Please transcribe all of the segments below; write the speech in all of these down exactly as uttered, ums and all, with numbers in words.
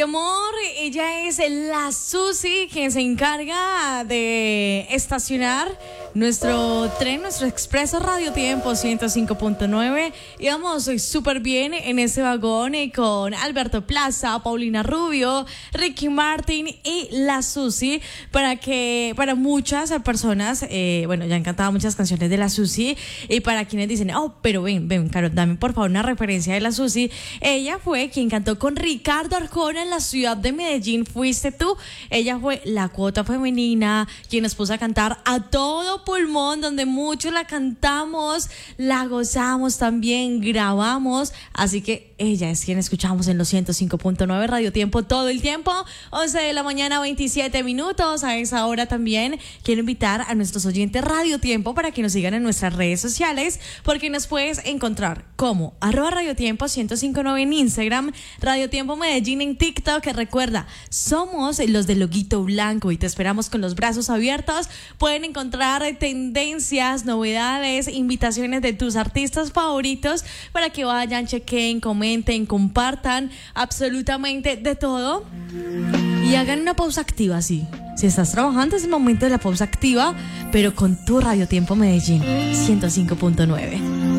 Amor, ella es la Susi, quien se encarga de estacionar nuestro tren, nuestro expreso Radio Tiempo ciento cinco punto nueve. Y vamos súper bien en ese vagón eh, con Alberto Plaza, Paulina Rubio, Ricky Martin y la Susi, para que para muchas personas, eh, bueno, ya han cantado muchas canciones de la Susi, y para quienes dicen, oh, pero ven, ven, Carol, dame por favor una referencia de la Susi. Ella fue quien cantó con Ricardo Arjona en la ciudad de Medellín, Fuiste Tú. Ella fue la cuota femenina, quien nos puso a cantar a todo pulmón, donde muchos la cantamos, la gozamos también, grabamos, así que ella es quien escuchamos en los ciento cinco punto nueve Radio Tiempo todo el tiempo. Once de la mañana, veintisiete minutos. A esa hora también quiero invitar a nuestros oyentes Radio Tiempo para que nos sigan en nuestras redes sociales, porque nos puedes encontrar como arroba Radio Tiempo ciento cinco punto nueve en Instagram, Radio Tiempo Medellín en TikTok. Recuerda, somos los del loguito blanco y te esperamos con los brazos abiertos. Pueden encontrar tendencias, novedades, invitaciones de tus artistas favoritos para que vayan, chequen, comenten, compartan absolutamente de todo y hagan una pausa activa. Sí, si estás trabajando es el momento de la pausa activa, pero con tu Radio Tiempo Medellín ciento cinco punto nueve.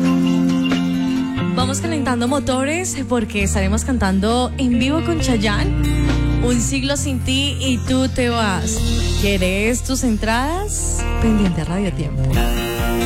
Vamos calentando motores porque estaremos cantando en vivo con Chayanne, Un siglo sin ti y tú te vas. ¿Quieres tus entradas? Pendiente Radio Tiempo.